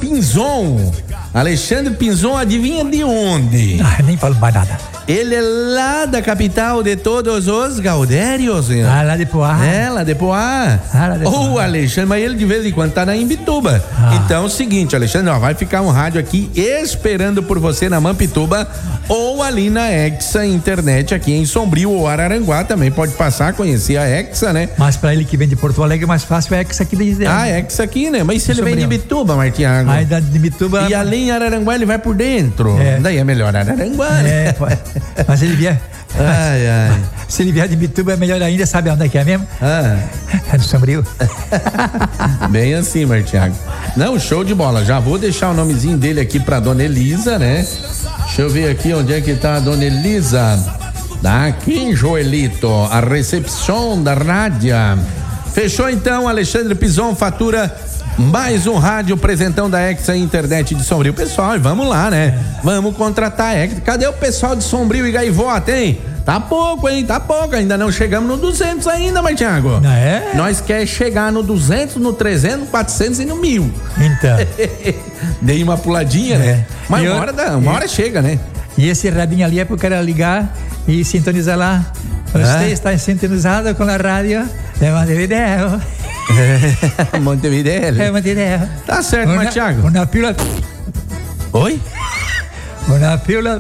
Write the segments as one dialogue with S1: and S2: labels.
S1: Pinzon. Alexandre Pinzon, adivinha de onde?
S2: Nem falo mais nada.
S1: Ele é lá da capital de todos os Gaudérios.
S2: Lá de Poá.
S1: Lá de Poá. O Alexandre, mas ele de vez em quando tá na Imbituba. Então é o seguinte, Alexandre, vai ficar um rádio aqui esperando por você na Mampituba ou ali na Hexa Internet aqui em Sombrio ou Araranguá. Também pode passar, conhecer a Hexa, né?
S2: Mas pra ele que vem de Porto Alegre é mais fácil a Hexa aqui de
S1: Hexa aqui, né? Mas se ele vem de Imbituba, Martiago.
S2: Aí de Imbituba.
S1: E ali em Araranguá ele vai por dentro. Daí é melhor Araranguá.
S2: Mas se ele vier.
S1: Ai.
S2: Se ele vier de Imbituba é melhor ainda, sabe onde é que é mesmo? É no Sombrio.
S1: Bem assim, Martiago. Não, show de bola. Já vou deixar o nomezinho dele aqui pra dona Elisa, né? Deixa eu ver aqui onde é que tá a dona Elisa. Aqui, Joelito, a recepção da rádio. Fechou então, Alexandre Pinzon fatura mais um rádio presentão da Hexa Internet de Sombrio. Pessoal, vamos lá, né? Vamos contratar a Hexa. Cadê o pessoal de Sombrio e Gaivota, hein? Tá pouco, hein? Tá pouco. Ainda não chegamos no 200 ainda, Martiago. Nós quer chegar no 200, no 300, no 400 e no 1000.
S2: Então.
S1: Dei uma puladinha, né? Mas uma hora chega, né?
S2: E esse radinho ali é pro cara ligar e sintonizar lá. Você está sintonizado com a rádio de Montevideo.
S1: Montevideo.
S2: Montevideo.
S1: Tá certo, Martiago.
S2: Uma pílula.
S1: Oi?
S2: Uma pílula.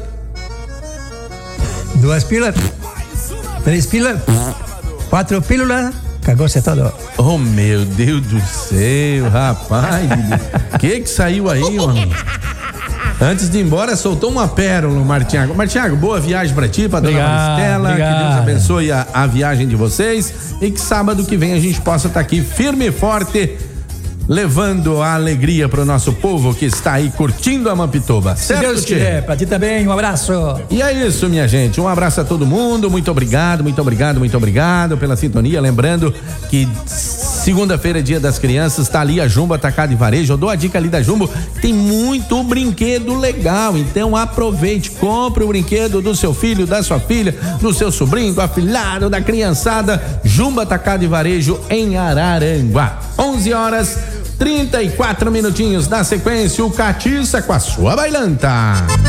S2: 2 pílulas. 3 pílulas. 4 pílulas. Cagou-se todo.
S1: Oh, meu Deus do céu, rapaz. Que saiu aí, homem? Antes de ir embora, soltou uma pérola, Martiago. Martiago, boa viagem pra ti, pra dona Maristela. Que Deus abençoe a viagem de vocês. E que sábado que vem a gente possa estar aqui firme e forte, levando a alegria pro nosso povo que está aí curtindo a Mampituba.
S2: Se Deus quiser, pra ti também, um abraço.
S1: E é isso, minha gente, um abraço a todo mundo, muito obrigado pela sintonia, lembrando que segunda-feira é dia das crianças, tá ali a Jumbo Atacado e Varejo. Eu dou a dica ali da Jumbo, tem muito brinquedo legal, então aproveite, compre o brinquedo do seu filho, da sua filha, do seu sobrinho, do afilhado, da criançada. Jumbo Atacado e Varejo em Araranguá. 11h34 minutinhos. Na sequência, o Catiça com a sua bailanta.